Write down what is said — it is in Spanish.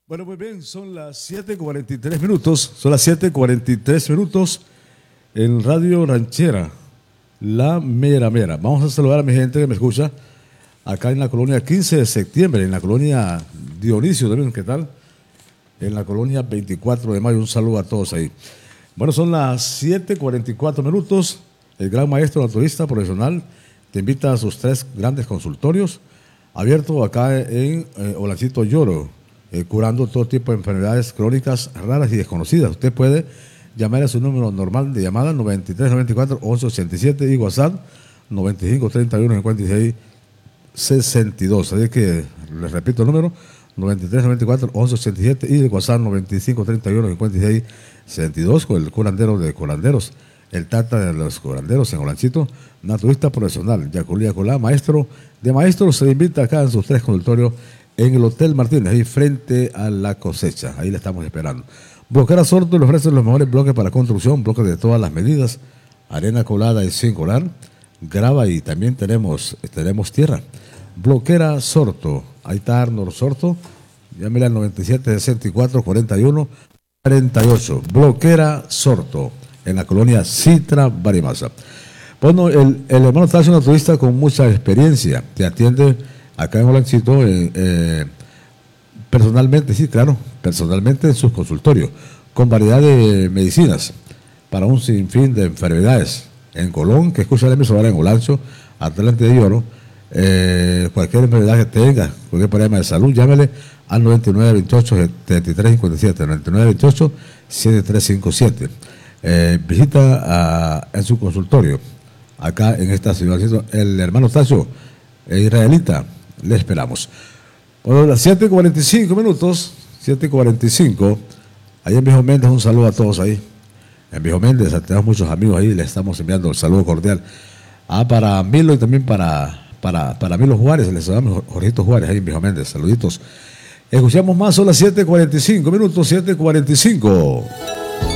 Bueno, muy bien, son las 7:43 minutos, son las 7:43 minutos en Radio Ranchera, La Mera Mera. Vamos a saludar a mi gente que me escucha acá en la colonia 15 de septiembre, en la colonia Dionisio, también, ¿qué tal? En la colonia 24 de mayo, un saludo a todos ahí. Bueno, son las 7:44 minutos, el gran maestro naturista profesional te invita a sus 3 grandes consultorios, abierto acá en Olancito Lloro, curando todo tipo de enfermedades crónicas raras y desconocidas. Usted puede llamar a su número normal de llamada 93 94 11 87 y WhatsApp 95 31 56 62. Así que les repito el número 93 94 11 87 y el WhatsApp 95 31 56 62 con el curandero de curanderos, el tata de los curanderos en Olancito, naturista profesional, Yaculía Colá, maestro de maestros. Se invita acá en sus 3 consultorios en el Hotel Martínez, ahí frente a la cosecha. Ahí le estamos esperando. Bloquera Sorto le ofrece los mejores bloques para construcción, bloques de todas las medidas, arena colada y sin colar, grava y también tenemos tierra. Bloquera Sorto, ahí está Arnold Sorto, llámele al 97 64 41 48. Bloquera Sorto, en la colonia Citra Barimasa. Bueno, el hermano está haciendo turista con mucha experiencia, te atiende acá en Olancito, personalmente, sí, claro, personalmente en sus consultorios, con variedad de medicinas para un sinfín de enfermedades. En Colón, que escucha la emisora, en Olancho, Atlante de Lloro, cualquier enfermedad que tenga, cualquier problema de salud, llámele al 99 28 73 57, 99 28 7357. Visita en su consultorio, acá en esta ciudad, el hermano Tacho, israelita. Le esperamos. Bueno, las 7:45 minutos, 7:45. Ahí en Viejo Méndez, un saludo a todos ahí. En Viejo Méndez, tenemos muchos amigos ahí, le estamos enviando el saludo cordial. Para Milo y también para Milo Juárez, les saludamos Jorgito Juárez ahí en Viejo Méndez, saluditos. Escuchamos más, son las 7:45 minutos, 7:45.